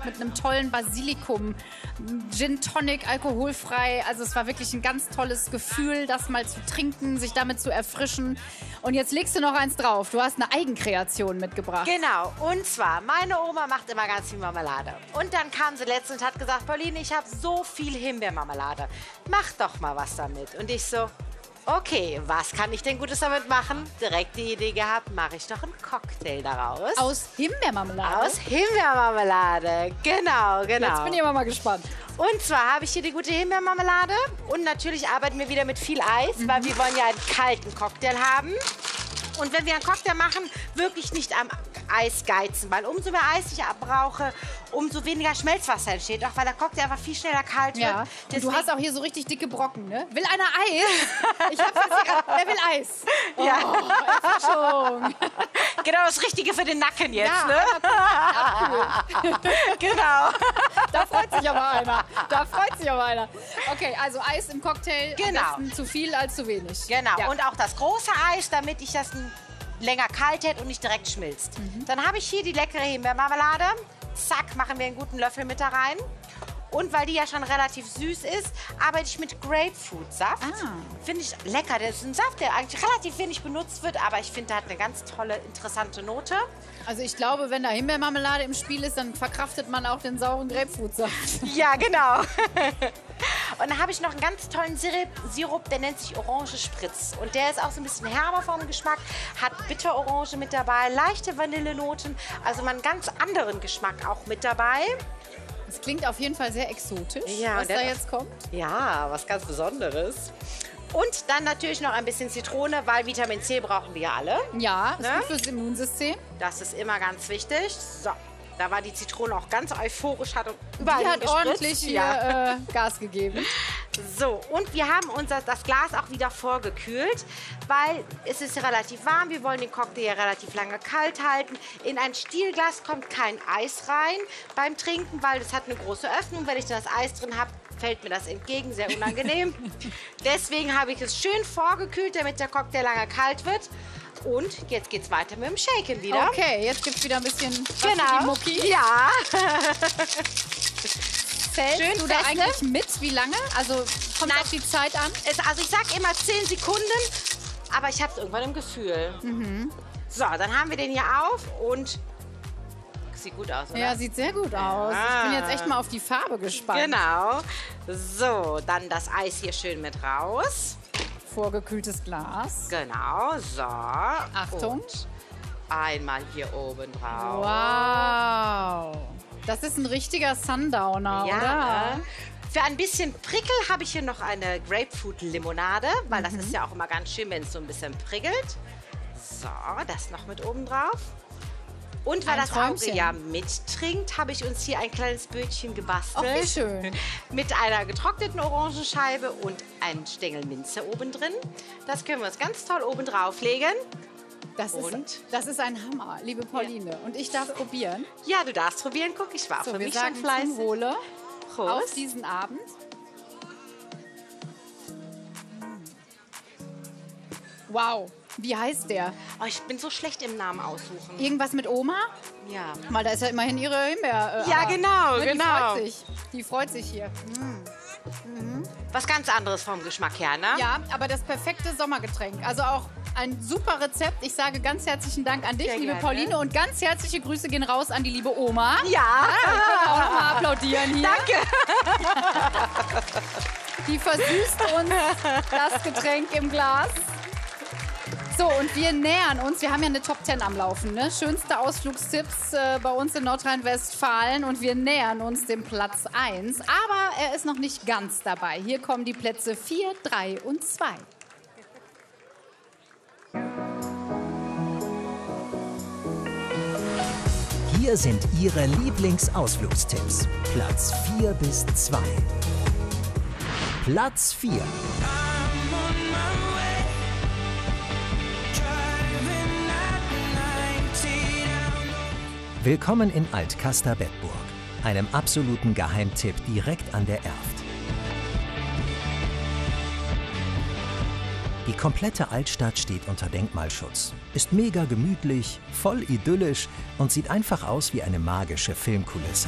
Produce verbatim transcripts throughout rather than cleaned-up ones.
mit einem tollen Basilikum, Gin Tonic, alkoholfrei. Also es war wirklich ein ganz tolles Gefühl, das mal zu trinken, sich damit zu erfrischen. Und jetzt legst du noch eins drauf. Du hast eine Eigenkreation mitgebracht. Genau. Und zwar, meine Oma macht immer ganz viel Marmelade. Und dann kam sie letztens und hat gesagt, Pauline, ich habe so viel Himbeermarmelade. Mach doch mal was damit. Und ich so, okay, was kann ich denn Gutes damit machen? Direkt die Idee gehabt, mache ich doch einen Cocktail daraus. Aus Himbeermarmelade? Aus Himbeermarmelade, genau, genau. Jetzt bin ich aber mal gespannt. Und zwar habe ich hier die gute Himbeermarmelade und natürlich arbeiten wir wieder mit viel Eis, mhm. weil wir wollen ja einen kalten Cocktail haben. Und wenn wir einen Cocktail machen, wirklich nicht am Eis geizen, weil umso mehr Eis ich abbrauche, umso weniger Schmelzwasser entsteht, auch weil der Cocktail einfach viel schneller kalt ja. wird. Und du hast auch hier so richtig dicke Brocken, ne? Will einer Eis? Ich hab's jetzt hier, wer will Eis? Oh, ja. Erfrischung. Genau das Richtige für den Nacken jetzt, ja, ne? Genau. Da freut sich aber einer. Da freut sich aber einer. Okay, also Eis im Cocktail, genau. Am besten zu viel als zu wenig. Genau, ja. Und auch das große Eis, damit ich das länger kalt hält und nicht direkt schmilzt. Mhm. Dann habe ich hier die leckere Himbeermarmelade. Zack, machen wir einen guten Löffel mit da rein. Und weil die ja schon relativ süß ist, arbeite ich mit Grapefruitsaft. Ah. Finde ich lecker. Das ist ein Saft, der eigentlich relativ wenig benutzt wird, aber ich finde, der hat eine ganz tolle, interessante Note. Also ich glaube, wenn da Himbeermarmelade im Spiel ist, dann verkraftet man auch den sauren Grapefruitsaft. Ja, genau. Und dann habe ich noch einen ganz tollen Sirup, Sirup, der nennt sich Orange Spritz. Und der ist auch so ein bisschen herber vom Geschmack, hat Bitterorange mit dabei, leichte Vanillenoten, also mal einen ganz anderen Geschmack auch mit dabei. Das klingt auf jeden Fall sehr exotisch, ja, was da jetzt kommt. Ja, was ganz Besonderes. Und dann natürlich noch ein bisschen Zitrone, weil Vitamin C brauchen wir alle. Ja, ist ne? gut fürs Immunsystem. Das ist immer ganz wichtig. So, da war die Zitrone auch ganz euphorisch, hat überall Die hat gespritzt. ordentlich hier ja. äh, Gas gegeben. So, und wir haben unser, das Glas auch wieder vorgekühlt, weil es ist relativ warm. Wir wollen den Cocktail ja relativ lange kalt halten. In ein Stielglas kommt kein Eis rein beim Trinken, weil das hat eine große Öffnung. Wenn ich das Eis drin habe, fällt mir das entgegen, sehr unangenehm. Deswegen habe ich es schön vorgekühlt, damit der Cocktail lange kalt wird. Und jetzt geht's weiter mit dem Shaken wieder. Okay, jetzt gibt's wieder ein bisschen was genau. für die Mucki. Ja. Zählst Schön du da fest, eigentlich ne? mit? Wie lange? Also kommt Nein. auf die Zeit an? Es, also ich sag immer zehn Sekunden, aber ich habe es irgendwann im Gefühl. Mhm. So, dann haben wir den hier auf und sieht gut aus, oder? Ja, sieht sehr gut aus. Ah. Ich bin jetzt echt mal auf die Farbe gespannt. Genau. So, dann das Eis hier schön mit raus. Vorgekühltes Glas. Genau, so. Achtung. Und einmal hier oben drauf. Wow. Das ist ein richtiger Sundowner, ja, oder? Ne? Für ein bisschen Prickel habe ich hier noch eine Grapefruit-Limonade, weil mhm. das ist ja auch immer ganz schön, wenn es so ein bisschen prickelt. So, das noch mit oben drauf. Und weil Ein das Träumchen. Auge ja mittrinkt, habe ich uns hier ein kleines Bötchen gebastelt. Ach, wie schön. Mit einer getrockneten Orangenscheibe und einem Stängel Minze oben drin. Das können wir uns ganz toll oben drauflegen. Das Und? ist, das ist ein Hammer, liebe Pauline. Ja. Und ich darf probieren. Ja, du darfst probieren. Guck, ich war so, für wir mich sagen schon fleißig. zum Wohle Prost. auf diesen Abend. Wow, wie heißt der? Oh, ich bin so schlecht im Namen aussuchen. Irgendwas mit Oma? Ja. Mal, da ist ja immerhin ihre Himbeer. Äh, Ja, aber, genau, ne, die genau. Freut sich. Die freut sich hier. Was ganz anderes vom Geschmack her, ne? Ja, aber das perfekte Sommergetränk. Also auch ein super Rezept. Ich sage ganz herzlichen Dank an dich, Sehr liebe gerne. Pauline. Und ganz herzliche Grüße gehen raus an die liebe Oma. Ja. Ja, wir können auch noch mal applaudieren hier. Danke. Die versüßt uns das Getränk im Glas. So, und wir nähern uns, wir haben ja eine Top zehn am Laufen, ne? Schönste Ausflugstipps äh, bei uns in Nordrhein-Westfalen und wir nähern uns dem Platz eins. Aber er ist noch nicht ganz dabei. Hier kommen die Plätze vier, drei und zwei. Hier sind Ihre Lieblingsausflugstipps. Platz vier bis zwei. Platz vier. Willkommen in Alt-Kaster-Bedburg, einem absoluten Geheimtipp direkt an der Erft. Die komplette Altstadt steht unter Denkmalschutz, ist mega gemütlich, voll idyllisch und sieht einfach aus wie eine magische Filmkulisse.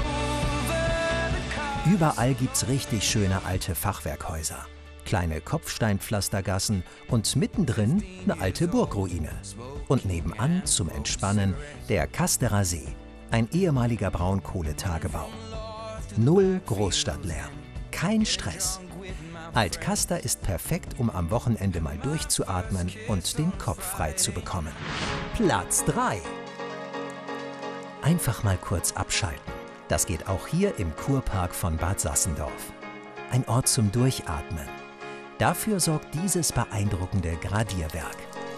Überall gibt's richtig schöne alte Fachwerkhäuser, kleine Kopfsteinpflastergassen und mittendrin eine alte Burgruine. Und nebenan zum Entspannen der Kasterer See, ein ehemaliger Braunkohletagebau. Null Großstadtlärm, kein Stress. Altkaster ist perfekt, um am Wochenende mal durchzuatmen und den Kopf frei zu bekommen. Platz drei. Einfach mal kurz abschalten. Das geht auch hier im Kurpark von Bad Sassendorf. Ein Ort zum Durchatmen. Dafür sorgt dieses beeindruckende Gradierwerk.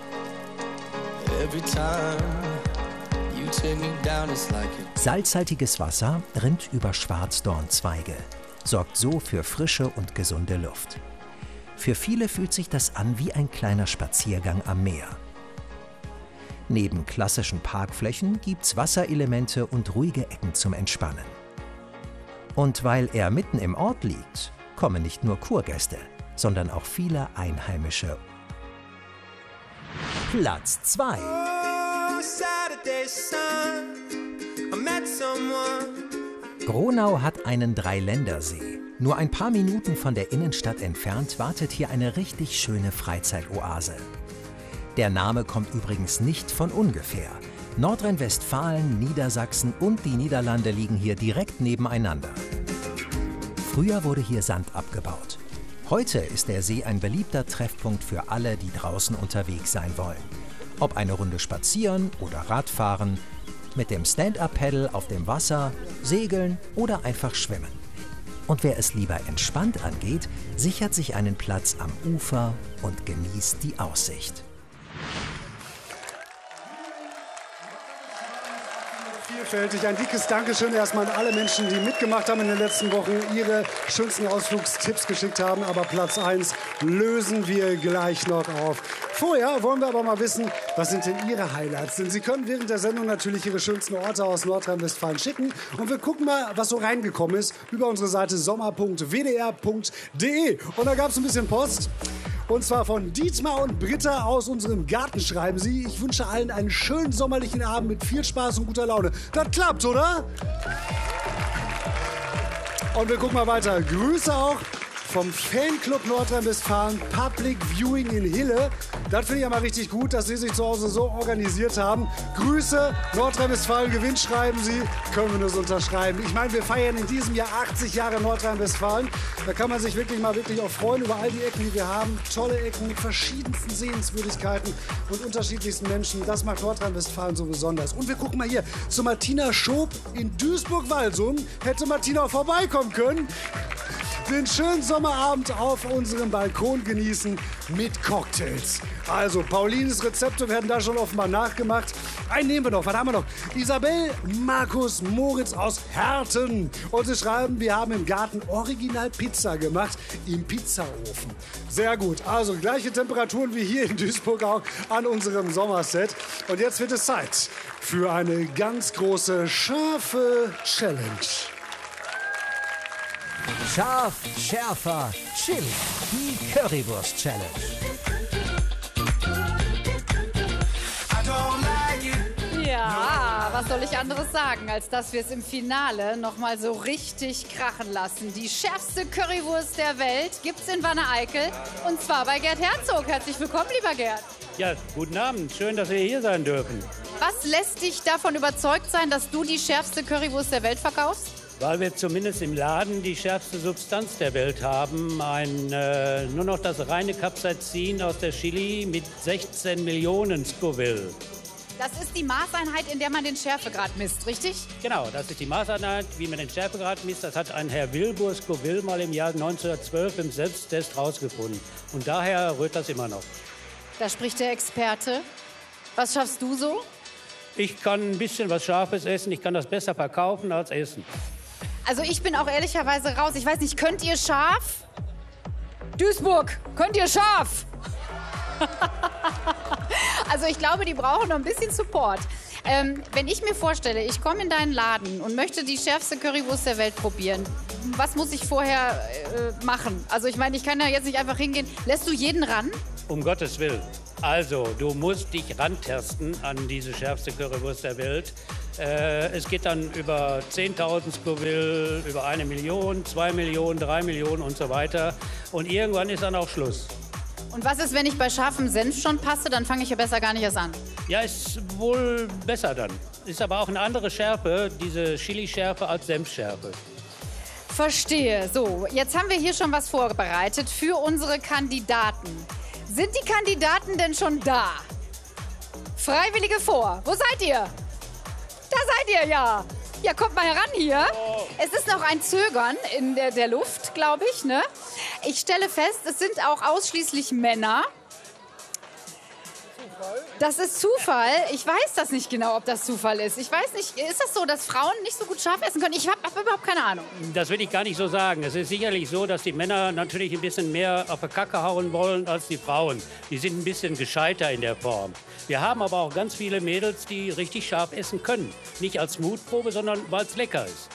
Salzhaltiges Wasser rinnt über Schwarzdornzweige, sorgt so für frische und gesunde Luft. Für viele fühlt sich das an wie ein kleiner Spaziergang am Meer. Neben klassischen Parkflächen gibt's Wasserelemente und ruhige Ecken zum Entspannen. Und weil er mitten im Ort liegt, kommen nicht nur Kurgäste, sondern auch viele Einheimische. Platz zwei. Gronau hat einen Dreiländersee. Nur ein paar Minuten von der Innenstadt entfernt wartet hier eine richtig schöne Freizeitoase. Der Name kommt übrigens nicht von ungefähr. Nordrhein-Westfalen, Niedersachsen und die Niederlande liegen hier direkt nebeneinander. Früher wurde hier Sand abgebaut. Heute ist der See ein beliebter Treffpunkt für alle, die draußen unterwegs sein wollen. Ob eine Runde spazieren oder Radfahren, mit dem Stand-Up-Paddle auf dem Wasser, segeln oder einfach schwimmen. Und wer es lieber entspannt angeht, sichert sich einen Platz am Ufer und genießt die Aussicht. Vielfältig. Ein dickes Dankeschön erstmal an alle Menschen, die mitgemacht haben in den letzten Wochen, ihre schönsten Ausflugstipps geschickt haben. Aber Platz eins lösen wir gleich noch auf. Vorher wollen wir aber mal wissen, was sind denn Ihre Highlights? Denn Sie können während der Sendung natürlich Ihre schönsten Orte aus Nordrhein-Westfalen schicken. Und wir gucken mal, was so reingekommen ist über unsere Seite sommer punkt w d r punkt d e. Und da gab es ein bisschen Post. Und zwar von Dietmar und Britta aus unserem Garten schreiben sie: Ich wünsche allen einen schönen sommerlichen Abend mit viel Spaß und guter Laune. Das klappt, oder? Und wir gucken mal weiter. Grüße auch vom Fanclub Nordrhein-Westfalen Public Viewing in Hille. Das finde ich ja mal richtig gut, dass Sie sich zu Hause so organisiert haben. Grüße, Nordrhein-Westfalen gewinnt, schreiben Sie. Können wir das unterschreiben. Ich meine, wir feiern in diesem Jahr achtzig Jahre Nordrhein-Westfalen. Da kann man sich wirklich mal wirklich auch freuen über all die Ecken, die wir haben. Tolle Ecken mit verschiedensten Sehenswürdigkeiten und unterschiedlichsten Menschen. Das macht Nordrhein-Westfalen so besonders. Und wir gucken mal hier zu Martina Schob in Duisburg-Walsum. Hätte Martina auch vorbeikommen können. Den schönen Sommerabend auf unserem Balkon genießen mit Cocktails. Also, Paulines Rezepte werden da schon offenbar nachgemacht. Einen nehmen wir noch. Was haben wir noch? Isabel, Markus, Moritz aus Herten. Und sie schreiben, wir haben im Garten Original Pizza gemacht im Pizzaofen. Sehr gut. Also, gleiche Temperaturen wie hier in Duisburg auch an unserem Sommerset. Und jetzt wird es Zeit für eine ganz große, scharfe Challenge. Scharf, schärfer, Chili. Die Currywurst-Challenge. Ja, was soll ich anderes sagen, als dass wir es im Finale noch mal so richtig krachen lassen. Die schärfste Currywurst der Welt gibt's in Wanne-Eickel, und zwar bei Gerd Herzog. Herzlich willkommen, lieber Gerd. Ja, guten Abend. Schön, dass wir hier sein dürfen. Was lässt dich davon überzeugt sein, dass du die schärfste Currywurst der Welt verkaufst? Weil wir zumindest im Laden die schärfste Substanz der Welt haben. Ein, äh, nur noch das reine Capsaicin aus der Chili mit sechzehn Millionen Scoville. Das ist die Maßeinheit, in der man den Schärfegrad misst, richtig? Genau, das ist die Maßeinheit, wie man den Schärfegrad misst. Das hat ein Herr Wilbur Scoville mal im Jahr neunzehnhundertzwölf im Selbsttest rausgefunden. Und daher rührt das immer noch. Da spricht der Experte. Was schaffst du so? Ich kann ein bisschen was Scharfes essen. Ich kann das besser verkaufen als essen. Also ich bin auch ehrlicherweise raus. Ich weiß nicht, könnt ihr scharf? Duisburg, könnt ihr scharf? Also ich glaube, die brauchen noch ein bisschen Support. Ähm, wenn ich mir vorstelle, ich komme in deinen Laden und möchte die schärfste Currywurst der Welt probieren, was muss ich vorher äh, machen? Also ich meine, ich kann ja jetzt nicht einfach hingehen. Lässt du jeden ran? Um Gottes Willen. Also, du musst dich rantasten an diese schärfste Currywurst der Welt. Äh, es geht dann über zehntausend Scoville, über eine Million, zwei Millionen, drei Millionen und so weiter. Und irgendwann ist dann auch Schluss. Und was ist, wenn ich bei scharfem Senf schon passe? Dann fange ich ja besser gar nicht erst an. Ja, ist wohl besser dann. Ist aber auch eine andere Schärfe, diese Chili-Schärfe als Senfschärfe. Verstehe. So, jetzt haben wir hier schon was vorbereitet für unsere Kandidaten. Sind die Kandidaten denn schon da? Freiwillige vor. Wo seid ihr? Da seid ihr ja. Ja, kommt mal heran hier. Oh. Es ist noch ein Zögern in der, der Luft, glaube ich. Ne? Ich stelle fest, es sind auch ausschließlich Männer. Das ist Zufall. Ich weiß das nicht genau, ob das Zufall ist. Ich weiß nicht, ist das so, dass Frauen nicht so gut scharf essen können? Ich habe hab überhaupt keine Ahnung. Das will ich gar nicht so sagen. Es ist sicherlich so, dass die Männer natürlich ein bisschen mehr auf die Kacke hauen wollen als die Frauen. Die sind ein bisschen gescheiter in der Form. Wir haben aber auch ganz viele Mädels, die richtig scharf essen können. Nicht als Mutprobe, sondern weil es lecker ist.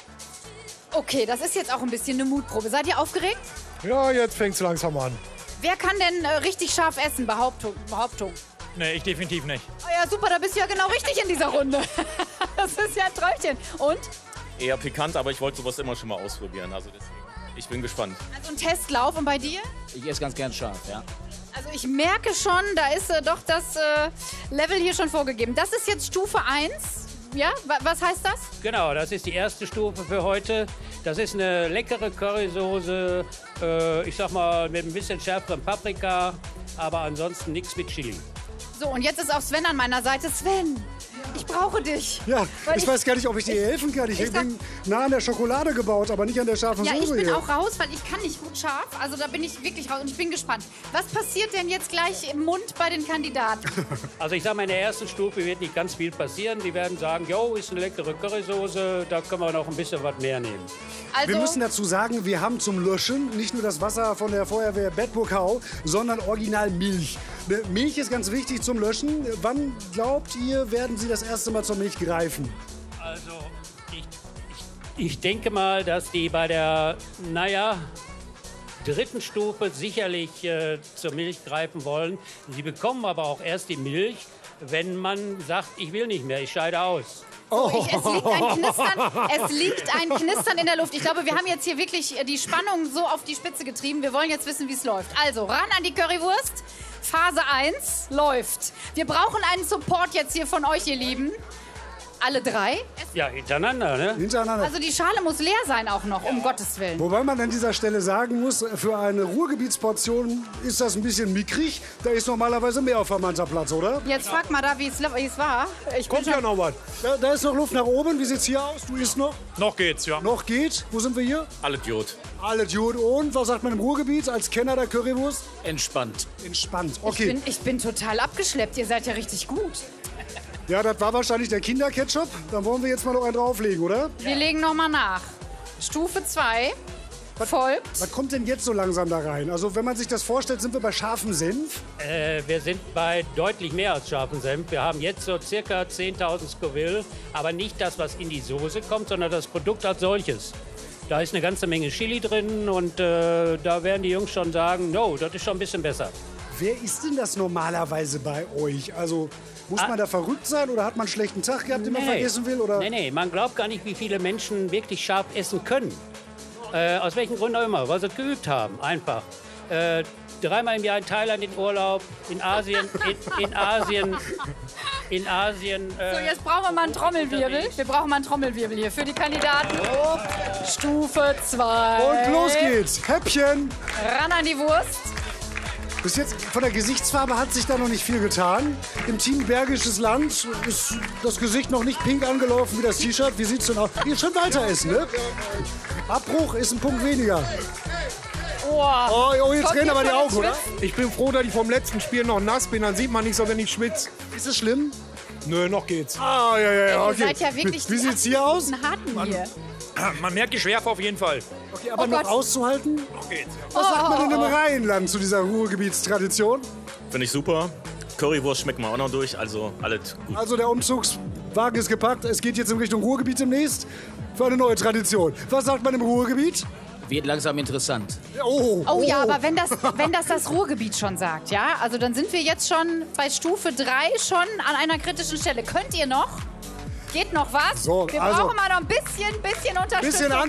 Okay, das ist jetzt auch ein bisschen eine Mutprobe. Seid ihr aufgeregt? Ja, jetzt fängt es langsam an. Wer kann denn äh, richtig scharf essen? Behauptung. Behauptung. Nee, ich definitiv nicht. Oh ja, super, da bist du ja genau richtig in dieser Runde. Das ist ja ein Träumchen. Und? Eher pikant, aber ich wollte sowas immer schon mal ausprobieren. Also deswegen, ich bin gespannt. Also ein Testlauf. Und bei dir? Ich esse ganz gern scharf, ja. Also ich merke schon, da ist äh, doch das äh, Level hier schon vorgegeben. Das ist jetzt Stufe eins. Ja, was heißt das? Genau, das ist die erste Stufe für heute. Das ist eine leckere Currysoße, äh, ich sag mal mit ein bisschen schärferem Paprika, aber ansonsten nichts mit Chili. So, und jetzt ist auch Sven an meiner Seite. Sven, ich brauche dich. Ja, ich, ich weiß gar nicht, ob ich dir helfen kann. Ich, ich bin nah an der Schokolade gebaut, aber nicht an der scharfen ja, Soße. Ja, ich bin hier. auch raus, weil ich kann nicht gut scharf. Also da bin ich wirklich raus und ich bin gespannt. Was passiert denn jetzt gleich im Mund bei den Kandidaten? Also ich sag mal, in der ersten Stufe wird nicht ganz viel passieren. Die werden sagen, jo, ist eine leckere Currysoße, da können wir noch ein bisschen was mehr nehmen. Also, wir müssen dazu sagen, wir haben zum Löschen nicht nur das Wasser von der Feuerwehr Bedburg-Hau, sondern original Milch. Milch ist ganz wichtig zum Löschen. Wann glaubt ihr, werden Sie das erste Mal zur Milch greifen? Also ich, ich, ich denke mal, dass die bei der, naja, dritten Stufe sicherlich äh, zur Milch greifen wollen. Sie bekommen aber auch erst die Milch, wenn man sagt, ich will nicht mehr, ich scheide aus. So, ich, es, liegt ein Knistern, es liegt ein Knistern in der Luft. Ich glaube, wir haben jetzt hier wirklich die Spannung so auf die Spitze getrieben. Wir wollen jetzt wissen, wie es läuft. Also, ran an die Currywurst. Phase eins läuft. Wir brauchen einen Support jetzt hier von euch, ihr Lieben. Alle drei? Ja, hintereinander, ne? Hintereinander. Also die Schale muss leer sein auch noch, um Gottes Willen. Wobei man an dieser Stelle sagen muss, für eine Ruhrgebietsportion ist das ein bisschen mickrig. Da ist normalerweise mehr auf vermannter Platz, oder? Jetzt frag mal da, wie es war. Ich Kommt ja noch was. Da, da ist noch Luft nach oben. Wie sieht's hier aus? Du isst noch? Noch geht's, ja. Noch geht. Wo sind wir hier? Alle Jod. Alle Jod. Und was sagt man im Ruhrgebiet als Kenner der Currywurst? Entspannt. Entspannt. Ich Okay. bin, ich bin total abgeschleppt. Ihr seid ja richtig gut. Ja, das war wahrscheinlich der Kinderketchup. Dann wollen wir jetzt mal noch einen drauflegen, oder? Wir legen noch mal nach. Stufe zwei folgt. Was kommt denn jetzt so langsam da rein? Also wenn man sich das vorstellt, sind wir bei scharfem Senf. Äh, wir sind bei deutlich mehr als scharfen Senf. Wir haben jetzt so circa zehntausend Scoville, aber nicht das, was in die Soße kommt, sondern das Produkt als solches. Da ist eine ganze Menge Chili drin und äh, da werden die Jungs schon sagen, no, das ist schon ein bisschen besser. Wer ist denn das normalerweise bei euch? Also muss Ah. man da verrückt sein oder hat man einen schlechten Tag gehabt, den man vergessen will? Oder? Nee, nee, man glaubt gar nicht, wie viele Menschen wirklich scharf essen können. Äh, aus welchen Gründen auch immer, weil sie es geübt haben, einfach. Äh, dreimal im Jahr in Thailand in Urlaub, in Asien, in, in Asien, in Asien. Äh, So, jetzt brauchen wir mal einen Trommelwirbel. Wir brauchen mal einen Trommelwirbel hier für die Kandidaten. Stufe zwei. Und los geht's. Häppchen. Ran an die Wurst. Bis jetzt von der Gesichtsfarbe hat sich da noch nicht viel getan. Im Team Bergisches Land ist das Gesicht noch nicht pink angelaufen wie das T-Shirt. Wie sieht's denn aus? Ihr schön weiter essen, ne? Abbruch ist ein Punkt weniger. Oh, Oh, oh jetzt Kommt drehen ihr aber die von Augen, den oder? Ich bin froh, dass ich vom letzten Spiel noch nass bin. Dann sieht man nicht so, wenn ich schwitze. Ist es schlimm? Nö, noch geht's. Ah, ja, ja, ja. Ihr Okay. seid ja wirklich Wie die sieht's hier aus? absoluten Harten hier. Man merkt die Schärfe auf jeden Fall. Okay, aber Oh noch Gott. auszuhalten? Noch geht's, ja. Was sagt man denn im Oh. Rheinland zu dieser Ruhrgebietstradition? Finde ich super. Currywurst schmeckt man auch noch durch, also alles gut. Also der Umzugswagen ist gepackt. Es geht jetzt in Richtung Ruhrgebiet demnächst für eine neue Tradition. Was sagt man im Ruhrgebiet? Wird langsam interessant. Oh, Oh ja, aber wenn das, wenn das das Ruhrgebiet schon sagt, ja, also dann sind wir jetzt schon bei Stufe drei schon an einer kritischen Stelle. Könnt ihr noch? Geht noch was? So, wir also- brauchen mal noch ein bisschen, bisschen Unterstützung. Bisschen